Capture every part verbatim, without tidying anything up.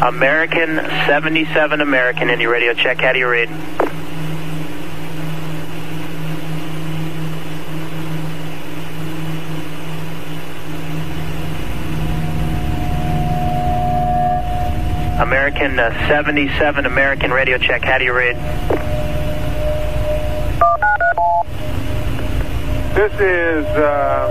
American seventy-seven American, Indy radio check. How do you read? American uh, seventy-seven American radio check. How do you read? This is uh,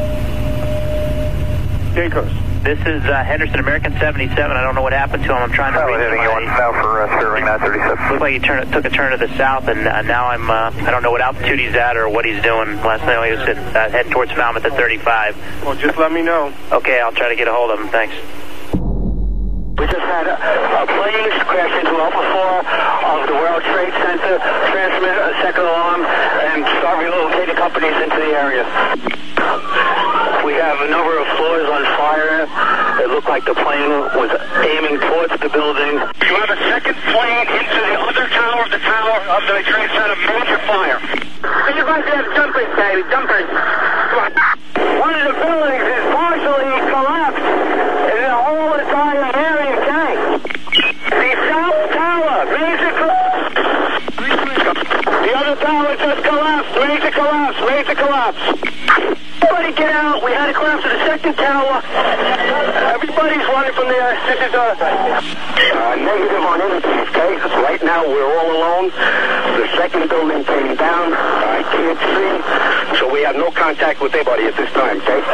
Jacobs. This is uh, Henderson American seventy-seven. I don't know what happened to him. I'm trying to Oh, read heading one south for uh, serving nine thirty-seven. Looked like he turned, took a turn to the south, and uh, now I'm, uh, I don't know what altitude he's at or what he's doing. Last night he was at, uh, heading towards Falmouth at thirty-five. Well, just let me know. Okay, I'll try to get a hold of him. Thanks. We just had a, a plane crash into Alpha four of the World Trade Center, transmit a second alarm, and start relocating companies into the area. We have a number of floors on fire. It looked like the plane was aiming towards the building. You have a second plane into the other tower of the tower of the Trade Center, major fire. And you guys have jumpers, baby, jumpers. One of the buildings is partially collapsed, and the whole entire area tank. The South Tower, major collapse. The other tower just collapsed, major collapse, major collapse. Everybody get out. We had to collapse to the second tower. Everybody's running from there. This is a uh, negative on any of these cases. Right now, we're all alone. The second building came down. I can't see. So we have no contact with anybody at this time, okay?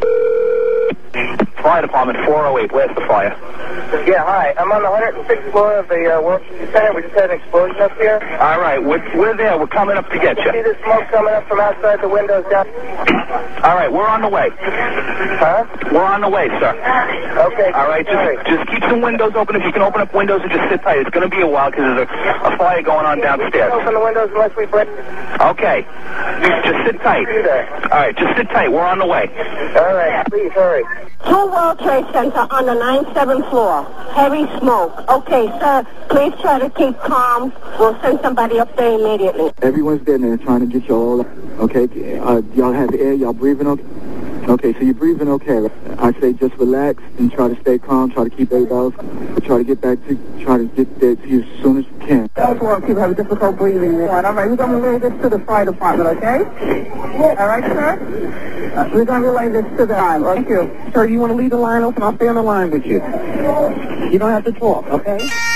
Fire Department four oh eight, where's the fire? Yeah, hi. I'm on the one hundred sixth floor of the uh, World Trade Center. We just had an explosion up here. All right, we're, we're there. We're coming up to get See you. the smoke coming up from outside the windows down? All right, we're on the way. Huh? We're on the way, sir. Okay. All right, just, just keep some windows open. If you can open up windows and just sit tight. It's going to be a while because there's a, a fire going on downstairs. Open the windows unless we break. Okay. Just sit tight. All right, just sit tight. We're on the way. All right, please hurry. Two World Trade Center on the ninety-seventh floor. Heavy smoke. Okay, sir, please try to keep calm. We'll send somebody up there immediately. Everyone's there now trying to get you all up. Okay, uh, y'all have air, y'all breathing okay? Okay, so you're breathing okay. I say just relax and try to stay calm, try to keep everybody else, try to get back to, try to get there to you as soon as you can. That's why people have difficult breathing. All right, all right, we're going to relay this to the fire department, okay? All right, sir? Uh, we're going to relay this to the line. Thank you. Sir, you want to leave the line open? I'll stay on the line with you. You don't have to talk, okay?